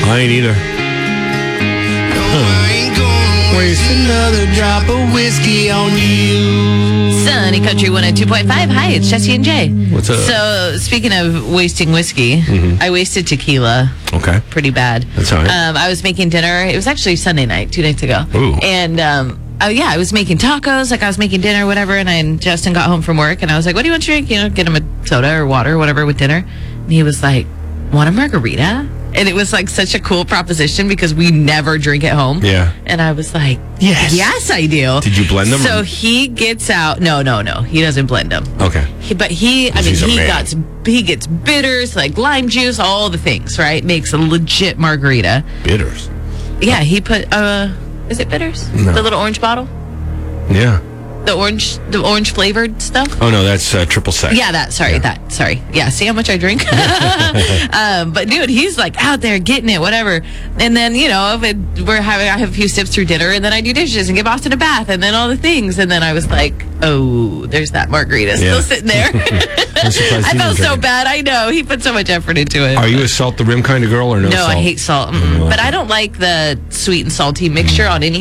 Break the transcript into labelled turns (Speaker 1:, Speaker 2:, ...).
Speaker 1: I ain't either.
Speaker 2: Waste another drop of whiskey on you.
Speaker 3: Sunny Country 102.5. Hi, it's Jesse and Jay.
Speaker 1: What's up?
Speaker 3: So, speaking of wasting whiskey, I wasted tequila.
Speaker 1: Okay.
Speaker 3: Pretty bad.
Speaker 1: That's all right.
Speaker 3: I was making dinner. It was actually Sunday night, 2 nights ago.
Speaker 1: Ooh.
Speaker 3: And, I was making tacos, like I was making dinner, whatever, and Justin got home from work, and I was like, what do you want to drink? Get him a soda or water or whatever with dinner. And he was like, want a margarita? And it was like such a cool proposition because we never drink at home.
Speaker 1: Yeah.
Speaker 3: And I was like,
Speaker 1: Yes.
Speaker 3: yes, I do.
Speaker 1: Did you blend them?
Speaker 3: So he gets out. No. He doesn't blend them.
Speaker 1: Okay.
Speaker 3: He gets bitters, like lime juice, all the things, right? Makes a legit margarita.
Speaker 1: Bitters.
Speaker 3: Yeah, he put, is it bitters?
Speaker 1: No.
Speaker 3: The little orange bottle?
Speaker 1: Yeah.
Speaker 3: The orange flavored stuff?
Speaker 1: Oh, no, that's triple sec.
Speaker 3: Yeah, sorry. Yeah, see how much I drink? But dude, he's like out there getting it, whatever. And then, I have a few sips through dinner, and then I do dishes and give Austin a bath, and then all the things. And then I was like, oh, there's that margarita still sitting there.
Speaker 1: I'm surprised
Speaker 3: I
Speaker 1: you
Speaker 3: felt
Speaker 1: didn't
Speaker 3: so
Speaker 1: drink it.
Speaker 3: bad. I know. He put so much effort into it.
Speaker 1: Are you a salt the rim kind of girl or no
Speaker 3: No,
Speaker 1: salt?
Speaker 3: I hate salt. But I don't like the sweet and salty mixture on any